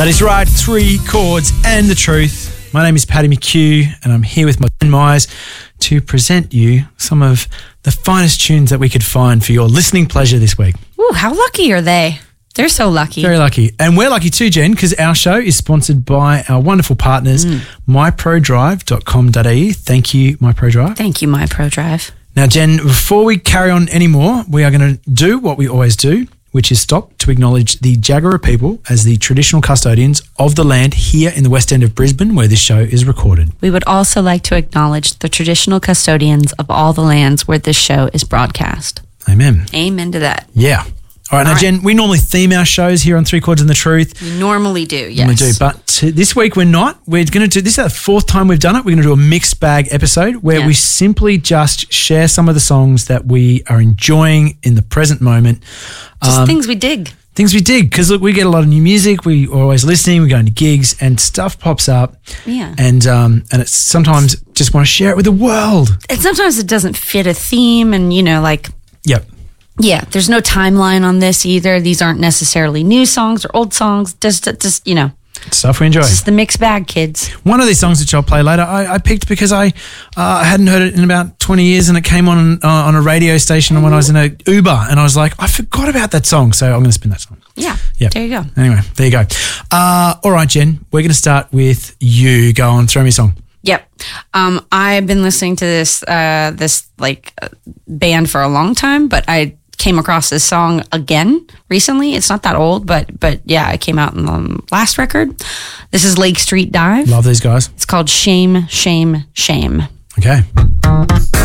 That is right, 3 chords and the truth. My name is Paddy McHugh and I'm here with my friend Myers to present you some of the finest tunes that we could find for your listening pleasure this week. Ooh, how lucky are they? They're so lucky. Very lucky. And we're lucky too, Jen, because our show is sponsored by our wonderful partners, myprodrive.com.au. Thank you, MyProDrive. Thank you, MyProDrive. Now, Jen, before we carry on anymore, we are going to do what we always do, which is stop to acknowledge the Jagera people as the traditional custodians of the land here in the West End of Brisbane, where this show is recorded. We would also like to acknowledge the traditional custodians of all the lands where this show is broadcast. Amen. Amen to that. Yeah. All right, now, Jen, we normally theme our shows here on 3 Chords and the Truth. We normally do, yes. We do, but this week we're not. We're going to do, this is the 4th time we've done it. We're going to do a mixed bag episode where we simply just share some of the songs that we are enjoying in the present moment. Just things we dig. Things we dig, because look, we get a lot of new music. We're always listening. We're going to gigs, and stuff pops up. Yeah, and it's sometimes just want to share it with the world. And sometimes it doesn't fit a theme, and Yep. Yeah, there's no timeline on this either. These aren't necessarily new songs or old songs. Just stuff we enjoy. It's the mixed bag, kids. One of these songs which I'll play later, I picked because I hadn't heard it in about 20 years, and it came on a radio station when I was in a Uber, and I was like, I forgot about that song, so I'm going to spin that song. Yeah. Yep. There you go. Anyway, there you go. All right, Jen, we're going to start with you. Go on, throw me a song. Yep. I've been listening to this band for a long time, but I came across this song again recently. It's not that old, but yeah, it came out in the last record. This is Lake Street Dive. Love these guys. It's called Shame, Shame, Shame. Okay.